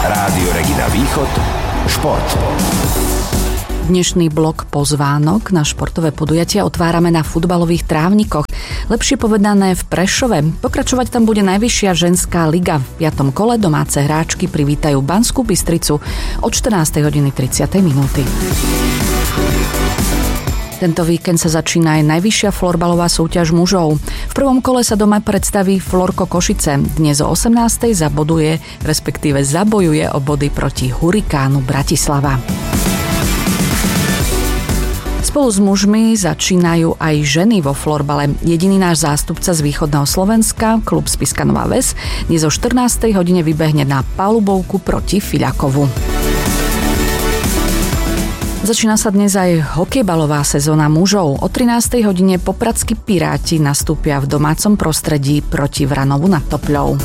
Rádio Regina Východ, šport. Dnešný blok pozvánok na športové podujatia otvárame na futbalových trávnikoch. Lepšie povedané v Prešove. Pokračovať tam bude najvyššia ženská liga. V 5. kole domáce hráčky privítajú Banskú Bystricu od 14:30. Tento víkend sa začína aj najvyššia florbalová súťaž mužov. V prvom kole sa doma predstaví Florko Košice. Dnes o 18:00 zabojuje o body proti Hurikánu Bratislava. Spolu s mužmi začínajú aj ženy vo florbale. Jediný náš zástupca z východného Slovenska, klub Spišská Nová Ves, dnes o 14:00 vybehne na palubovku proti Fiľakovu. Začína sa dnes aj hokejbalová sezóna mužov. O 13:00 popradskí Piráti nastúpia v domácom prostredí proti Vranovu nad Topľou.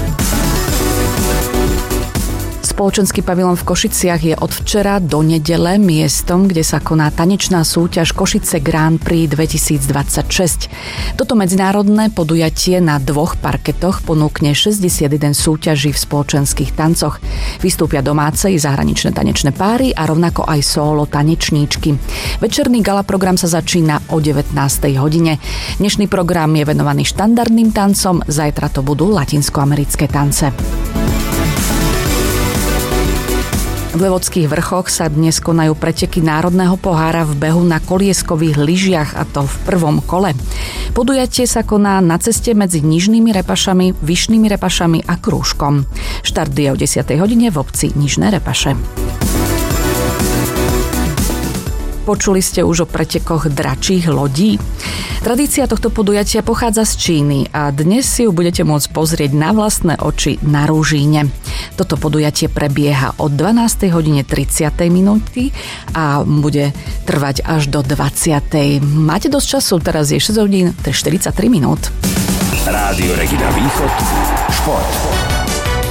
Spoločenský pavilón v Košiciach je od včera do nedele miestom, kde sa koná tanečná súťaž Košice Grand Prix 2026. Toto medzinárodné podujatie na 2 parketoch ponúkne 61 súťaží v spoločenských tancoch. Vystúpia domáce i zahraničné tanečné páry a rovnako aj solo tanečníčky. Večerný gala program sa začína o 19:00. Dnešný program je venovaný štandardným tancom, zajtra to budú latinskoamerické tance. V Levodských vrchoch sa dnes konajú preteky národného pohára v behu na kolieskových lyžiach, a to v prvom kole. Podujatie sa koná na ceste medzi Nižnými Repašami, Vyšnými Repašami a Krúžkom. Štart je o 10:00 v obci Nižné Repaše. Počuli ste už o pretekoch dračích lodí? Tradícia tohto podujatia pochádza z Číny a dnes si ju budete môcť pozrieť na vlastné oči na Rúžíne. Toto podujatie prebieha od 12:30 a bude trvať až do 20:00. Máte dosť času, teraz je 6:43. Rádio Regina Východ, šport.